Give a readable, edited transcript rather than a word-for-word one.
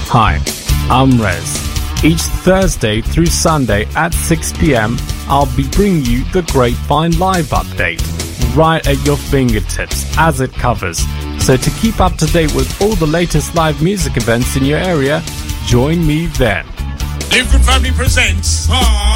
Hi, I'm Rez. Each Thursday through Sunday at 6 p.m, I'll be bringing you the Grapevine Live update right at your fingertips as it covers. So to keep up to date with all the latest live music events in your area, join me then. Live Good Family presents